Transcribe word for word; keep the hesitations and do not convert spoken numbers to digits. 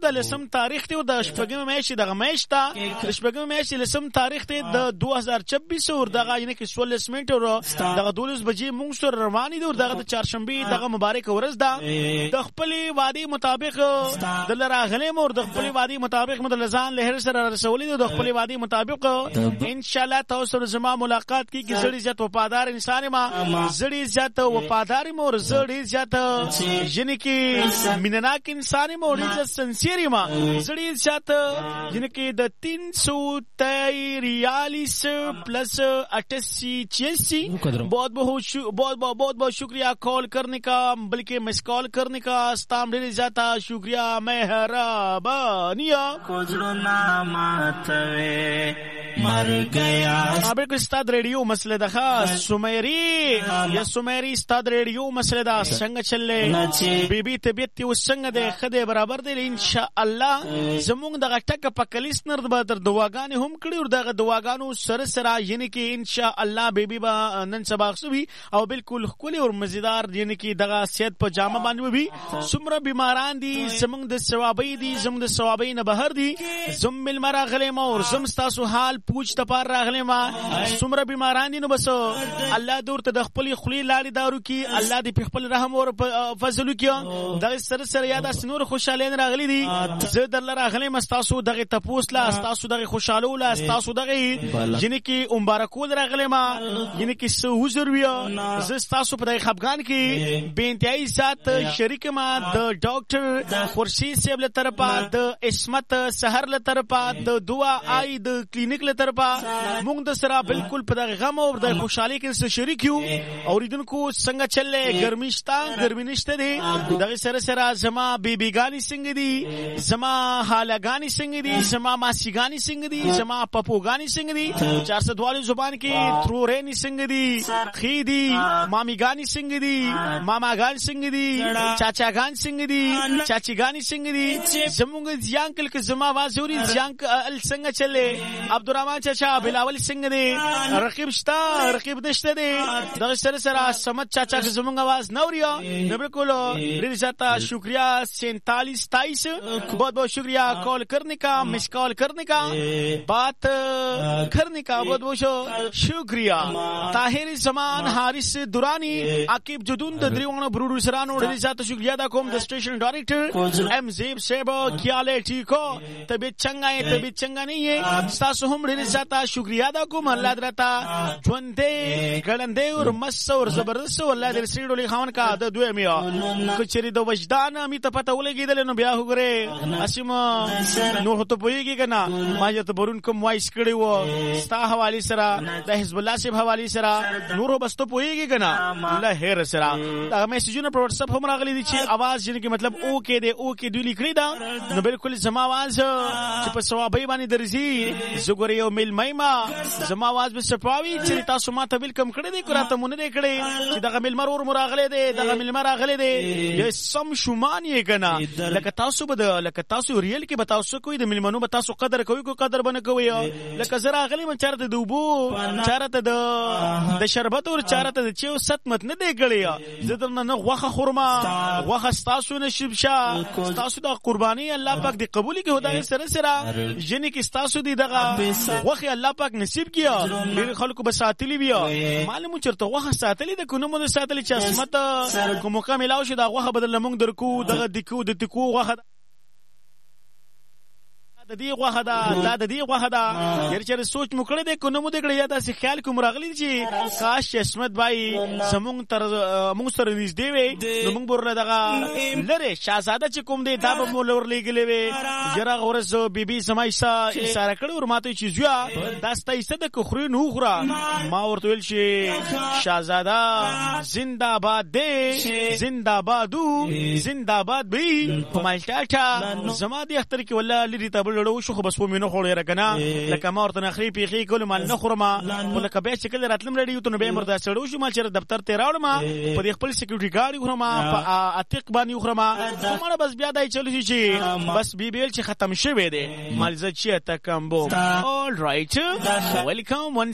د لسم تاریخ ته د شپږم میاشتې دغه میاشت ته د شپږم میاشتې لسم تاریخ ته د دوه هزار چوبیس اور دغه یعنی کې سولس منټ اور دغه دولس بجې مونږ سره روانې دي او دغه د چهارشنبه دغه مبارک ورځ ده د خپل وادي مطابق د لراغلې مور د خپل وادي مطابق مدلزان لهر سره رسولې د خپل وادي مطابق ان شاء الله تاسو سره زما ملاقات کی کی زړی زیات وفادار انسان ما زړی زیات وفادار مور زړی زیات یعنی کې مینناک انسان مور عزت سنسیری ما زړی زیات یعنی کې د تین سو ریالیس پلس اٹھاسی چھیاسی بہت بہت بہت بہت بہت شکریہ کال کرنے کا بلکہ مس کال کرنے کا استام ډیر زیاته شکریہ مهربانیا مر گیا ابل استاد ریڈیو مسئلہ دا خاص سمیری یا سمیری استاد ریڈیو مسئلہ دا سنگ چلے بی بی طبیعت تی وسنگ دے خدے برابر دے انشاءاللہ زمونږ دغه ټک پکلیس نر به تر دواګانې هم کړي او دغه دواګانو سره سره یعنی کې انشاءالله بیبي به نن سبا خصوي او بالکل خولي او مزیدار یعنی کې دغه صحت په جامه باندې وي څومره بیماران دي زمونږ د ثوابي دي زمونږ د ثوابي نه بهر دي زم مل مرا غلې ما او زم تاسو حال پوښ ته پار راغلې ما څومره بیماران دي نو بس الله دور ته د خپل خولي لاړې دارو کې الله دې په خپل رحم او فضل کې دغه سره سره یاد اسنور خوشاله راغلي دي زه در راغلې مستاسو دغه تپوس لا استاسو دغه خوشاله لا استاسو دغه یعنی کې مبارکول راغلې ما یعنی کې سو حضور ویا زه استاسو په دغه خفغان کې بنتای ذات شریک ما د ډاکټر خورشید صاحب له طرفه د اسمت سحر له طرفه د دعا آی د کلینیک له طرفه موږ د سره بالکل په دغه غم او د خوشحالي کې شریک یو اوریدونکو څنګه چلې ګرمشتا ګرمي نشته دي دغه سره سره زما بیبیګانی څنګه دي زما حالګانی څنګه دي زما ماسیګانی څنګه دي زما پپوګانی څنګه دي چار سو دوالیس زبان کې ترورېنی څنګه دي خېدي مامیګانی څنګه دي ماماګان څنګه دي چاچاګان څنګه دي چاچیګانی څنګه دي زموږ ځانکل کې زما وازوري ځانک ال څنګه چلې عبدالرحمن چاچا بلاول څنګه دي رقیب شتا رقیب نشته دي دغه سره سره سمت چاچا کې زموږ आवाज نوریا بالکل ډیر زیاته شکریہ سینتالیس ستائیس بہت بہت شکریہ کال کرنے کا مس کال کرنے کا بات کرنے کا بہت بہت شکریہ طاهر زمان حارث درانی عقیب جدون د دریوانو پروډوسرانو ډیر زیاته شکریہ دا کوم د سټیشن ډایریکټر ام زیب صاحب کیاله ټیکو طبیعت څنګه ہے طبیعت څنګه نه ہے تاسو هم ډیر زیاته شکریہ دا کوم الله درتا ژوندې ګړندې او مس او زبردست الله دې سړي خان کا د دوه میا کچری د وجدان می ته پته ولګیدل نو بیا وګره اسیم نو هته پویږي کنه ما ته برون کوم وایس کړي وو ستا حوالی سره د حزب الله سیب حوالی سره نورو بس ته پویږي کنه الله هر سره دا میسجونه پر واتس اپ هم راغلي دي چې आवाज یې کې مطلب او کې دی او کې دی لیکري دا نو بالکل زما आवाज چې په ثوابي باندې درځي زګوري یو مل مېما زما आवाज به صفاوي چې تاسو ما ته ویلکم کړی دی کراته مونږ نه کړی چې دغه مل مرور مراغله دی دغه مل مراغله دی یې سم شومان یې کنه لکه تاسو به لکه تاسو ریل کې بتاو سو کوئی د ملمنو به تاسو قدر کوي کو قدر بنه کوي لکه زرا غلی من چارته د وبو چارته د د شربت او چارته د چیو ست مت نه دی کړی زه درنه نه غوخه خورما غوخه تاسو نشب شاه تاسو د قرباني الله پاک دی قبول کی خدای سره سره جنې کې تاسو دی دغه غوخه الله پاک نصیب کیا ډیر خلکو به ساتلی بیا معلوم چرته غوخه ساتلی د کو نمونه ساتلی چې اسمت کوم مکمل او شي دا غوخه بدل لمونږ درکو دغه دکو د تکو غوخه د دې غوخه دا دا د دې غوخه دا هر چېرې سوچ مو کړی دی کو نو مو دې کړی یا داسې خیال کوم راغلی چې کاش اسمت بای زمونږ تر مونږ سره نږدې وي نو مونږ ورله دغه لرې شهزاده چې کوم دی دا به مو لور لېږلی وي ژره ورځ بیبي زما ایسه اشاره کړې ور ماته چې زویا دا ستا ایسه ده که خورې نو وخوره ما ورته ویل چې شهزاده زنده باد دی زنده بادو زنده باد بی مالټاټا زما دې اختر کې والله لري ته لړو شو خو بس په مینو خورې راکنه لکه ما ورته نخري پیخي کول مال نه خورم ولکه به شکل راتلم لري ته نو به مردا سړو شو مال چر دفتر ته راوړم په دې خپل سکیورټي ګاډي خورم په اتیق باندې خورم مړه بس بیا دای چلو شي بس بي بیل چې ختم شوه دي مال زه چې تکم بو all right welcome